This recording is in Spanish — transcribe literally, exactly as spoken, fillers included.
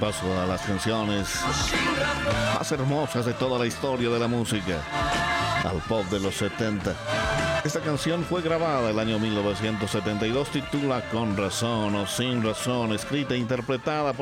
paso a las canciones más hermosas de toda la historia de la música, al pop de los setenta. Esta canción fue grabada el año mil novecientos setenta y dos, titula Con razón o sin razón, escrita e interpretada por